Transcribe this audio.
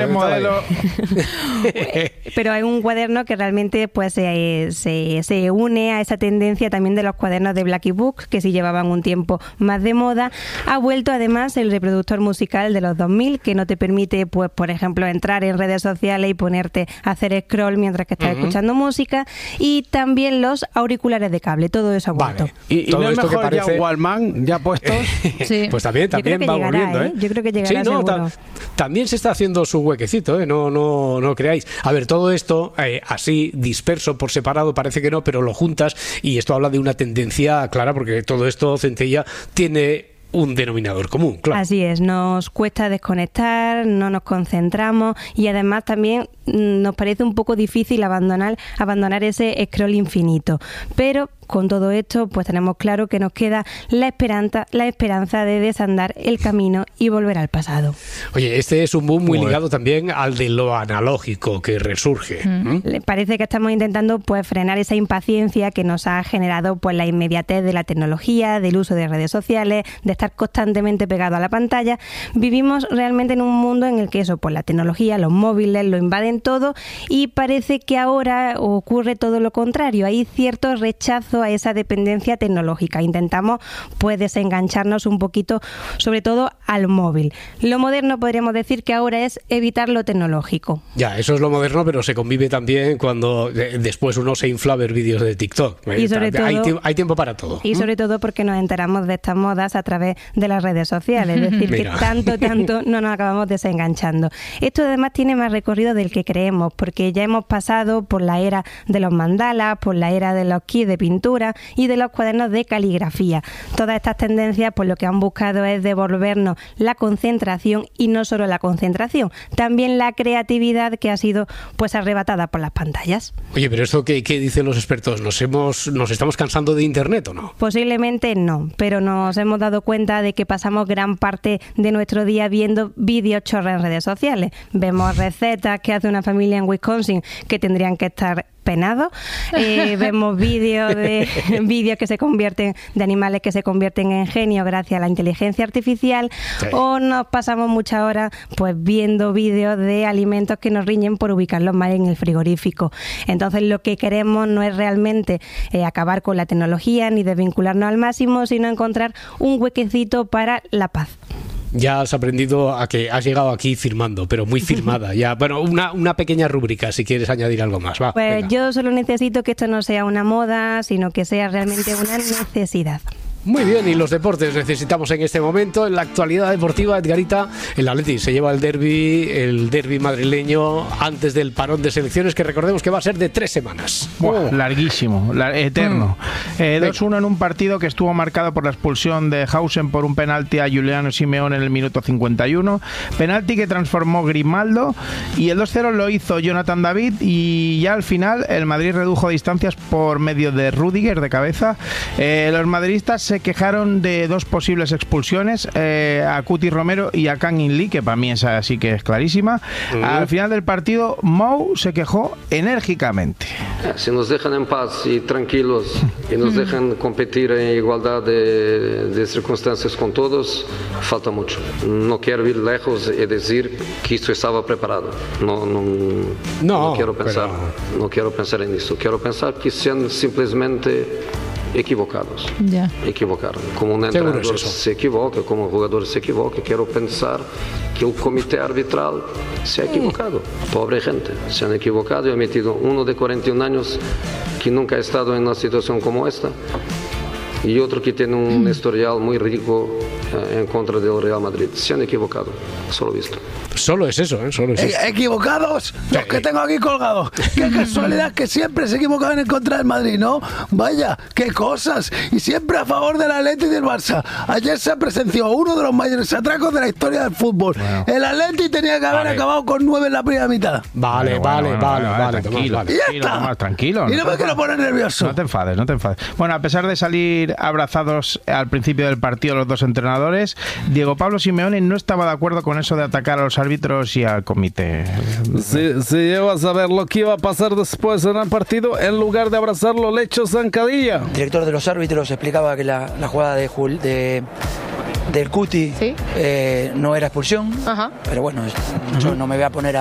modelo. Pero hay un cuaderno que realmente pues se une a esa tendencia también de los cuadernos de Blacky Book, que sí llevaban un tiempo más de moda. Ha vuelto además el reproductor musical de los 2000, que no te permite, pues por ejemplo, entrar en redes sociales y ponerte a hacer scroll mientras que estás escuchando música, y también los auriculares de cable. Todo eso ha vuelto. Vale. ¿Y todo no es esto mejor que parece... ya Walkman ya puestos? Sí. Pues también va llegará, volviendo, ¿eh? Yo creo que llegará, sí, no, seguro. También se está haciendo su huequecito, ¿eh? No creáis. A ver, todo esto así disperso por separado parece que no, pero lo juntas y esto habla de una tendencia clara, porque todo esto, Centella, tiene un denominador común, claro. Así es, nos cuesta desconectar, no nos concentramos y además también nos parece un poco difícil abandonar ese scroll infinito. Pero con todo esto, pues tenemos claro que nos queda la esperanza de desandar el camino y volver al pasado. Oye, este es un boom muy ligado también al de lo analógico que resurge. Parece que estamos intentando pues frenar esa impaciencia que nos ha generado pues la inmediatez de la tecnología, del uso de redes sociales, de estar constantemente pegado a la pantalla. Vivimos realmente en un mundo en el que eso, pues la tecnología, los móviles lo invaden todo, y parece que ahora ocurre todo lo contrario. Hay cierto rechazo a esa dependencia tecnológica. Intentamos pues desengancharnos un poquito, sobre todo al móvil. Lo moderno podríamos decir que ahora es evitar lo tecnológico. Ya, eso es lo moderno, pero se convive también cuando después uno se infla a ver vídeos de TikTok. Y sobre todo, hay tiempo para todo. Y sobre todo porque nos enteramos de estas modas a través de las redes sociales. Es decir, que tanto no nos acabamos desenganchando. Esto además tiene más recorrido del que creemos, porque ya hemos pasado por la era de los mandalas, por la era de los kits de pintura y de los cuadernos de caligrafía. Todas estas tendencias pues lo que han buscado es devolvernos la concentración, y no solo la concentración, también la creatividad que ha sido pues arrebatada por las pantallas. Oye, pero esto ¿qué dicen los expertos? ¿Nos estamos cansando de Internet o no? Posiblemente no, pero nos hemos dado cuenta de que pasamos gran parte de nuestro día viendo vídeos chorra en redes sociales. Vemos recetas que hace una familia en Wisconsin que tendrían que estar penados. Vemos vídeos que se convierten, de animales que se convierten en genios gracias a la inteligencia artificial, o nos pasamos muchas horas pues viendo vídeos de alimentos que nos riñen por ubicarlos mal en el frigorífico. Entonces lo que queremos no es realmente acabar con la tecnología ni desvincularnos al máximo, sino encontrar un huequecito para la paz. Ya has aprendido a que has llegado aquí firmando, pero muy firmada. Ya, bueno, una pequeña rúbrica, si quieres añadir algo más. Va, pues venga. Yo solo necesito que esto no sea una moda, sino que sea realmente una necesidad. Muy bien, y los deportes necesitamos en este momento. En la actualidad deportiva, Edgarita, el Atleti se lleva el derbi madrileño antes del parón de selecciones, que recordemos que va a ser de 3 semanas. Larguísimo, eterno. 2-1 en un partido que estuvo marcado por la expulsión de Hausen por un penalti a Giuliano Simeone en el minuto 51. Penalti que transformó Grimaldo, y el 2-0 lo hizo Jonathan David, y ya al final el Madrid redujo distancias por medio de Rüdiger de cabeza. Los madridistas se quejaron de 2 posibles expulsiones, a Cuti Romero y a Kang In Lee, que para mí esa sí que es clarísima. Al final del partido, Mou se quejó enérgicamente. Si nos dejan en paz y tranquilos y nos dejan competir en igualdad de circunstancias con todos, falta mucho. No quiero ir lejos y decir que esto estaba preparado. No quiero pensar, no quiero pensar en eso. Quiero pensar que sean simplemente equivocados. Equivocaron. Como un entrenador se equivoca, como un jugador se equivoca, quiero pensar que el comité arbitral se ha equivocado. Pobre gente, se han equivocado y han metido uno de 41 años que nunca ha estado en una situación como esta, y otro que tiene un historial muy rico en contra del Real Madrid. Se han equivocado, solo visto. Solo es eso, solo es eso. ¿Equivocados? Los que tengo aquí colgados. Qué casualidad que siempre se equivocaban en contra del Madrid, ¿no? Vaya, qué cosas. Y siempre a favor del Atleti y del Barça. Ayer se presenció uno de los mayores atracos de la historia del fútbol. Bueno. El Atleti tenía que haber acabado con 9 en la primera mitad. Vale. Tranquilo, y ya está. Tomás, tranquilo. Y no me quiero poner nervioso. No te enfades. Bueno, a pesar de salir abrazados al principio del partido los dos entrenadores, Diego Pablo Simeone no estaba de acuerdo con eso de atacar a los árbitros y al comité. Si llevas a ver lo que iba a pasar después en el partido, en lugar de abrazarlo le echó zancadilla. El director de los árbitros explicaba que la jugada de del Cuti ¿Sí? no era expulsión, pero bueno, yo no me voy a poner